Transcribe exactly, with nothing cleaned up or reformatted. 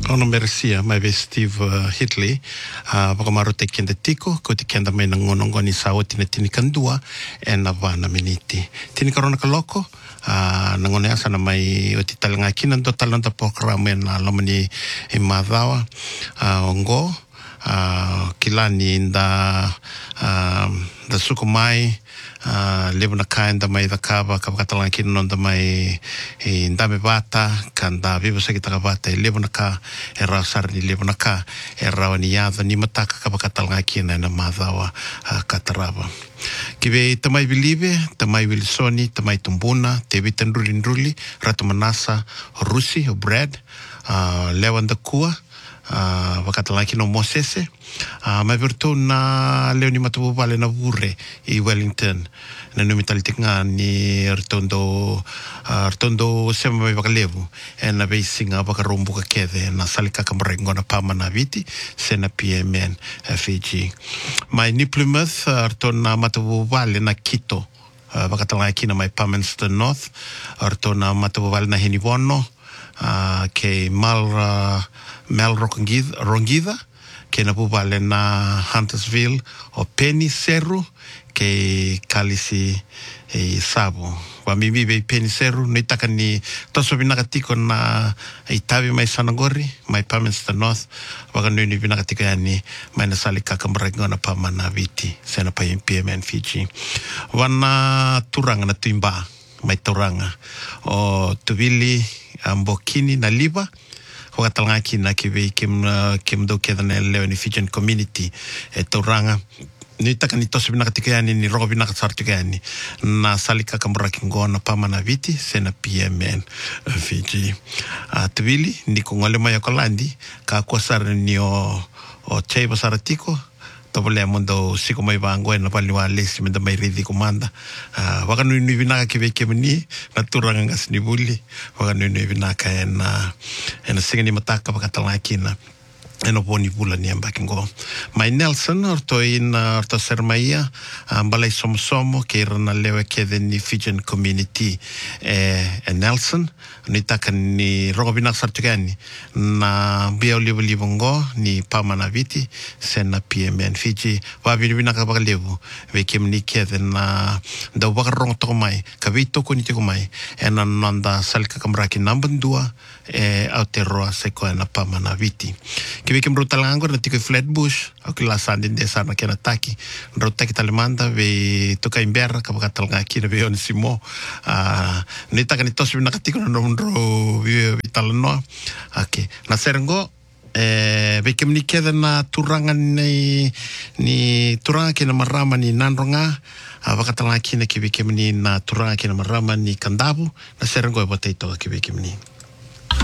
Ono meresia mai ve Steve uh, Hitley uh, wakamaro te kenda tiko ko te kenda mai na ngonongo ni sao tina tini kandua e na vana miniti. Tini karona ka loko uh, na ngone asa na mai o ti talanga kina do talanta programa na lamani i madhawa uh, ongo uh, kilani nda uh, da suko mai Uh, levo na kaenda mai da kava ka katalanga kina no da mai e ndame bata kanda vivo sa kita bata e levo na ka e ra sar ni levo na ka e ra ni yada ni mataka ka katalanga kina na madhawa uh, katarava kive tamai bilive tamai wilsoni tamai tumbuna te vitan ruli ruli ratu manasa rusi o bread uh, levo nda kua Uh, wakatalaki no Mosese uh, mai virtu na leo ni matupu vale na vure i Wellington na numitalitik nga ni rtondo uh, rtondo sema mai wakalevu e na beisinga wakarumbu ka kede na salika kamrengo na pama na viti sena P M N F G mai ni Plymouth uh, rtona matupu vale na Kito uh, wakatalaki na mai Palmerston North rtona matupu vale na Heniwono uh, ke mal uh, Mel Rongida, Rongida ke na pupale na Huntersville o Penny Seru ke kalisi e Sabo. Wa mimi be Penny Seru no itaka ni toso binakatiko na itavi mai Sanagori, mai Palmerston North, waka nui ni binakatiko yani mai na sali kakambarango na pama na viti, sena pa yung P M N Fiji. Wana turanga na tuimba, mai turanga o tuvili ambokini na liba, wakatalanga kina kiwe kim kim do keda na leo ni Fijian community e tauranga ni taka ni tosi binakatika yani ni rogo binakatsartika yani na salika kambura kingona pama na viti sena P M N Fiji uh, tuvili ni kungole maya kolandi ka kuasara ni o o chaiba saratiko topole mundo siko mai bango na pali wa lesi menda mai ridi komanda uh, waka nui nui binaka kiwe kemni na turanga ngasni buli waka nui nui binaka ena ena singani mataka pakatalanga kina eno boni bula ni amba kingo mai Nelson orto in orto sermaia ambalai somo somo ke rana lewe kede ni Fijian community e, e Nelson ni taka ni rongo binak sartukani na bia olivo livongo ni pamana viti sena P M N Fiji wa bini binak abaka levu vekem ni kede na da waka rongo toko mai ka vei toko ni toko mai ena nanda salika kamraki nambandua e Aotearoa seko ena pamana viti kiwe kim rotalangor na tiko Flatbush o kila sandin desa na kena taki rotaki talemanda ve toka imberra ka bakatalanga kina ve onisimo uh, ni taka ni tosi binakatiko na nomro vitalanoa okay na serengo eh ve kim ni keda na turanga ni ni turanga kina marama ni nanronga bakatalanga kina kiwe kim ni na turanga kina marama ni kandabu na serengo e botei toka kiwe kim ni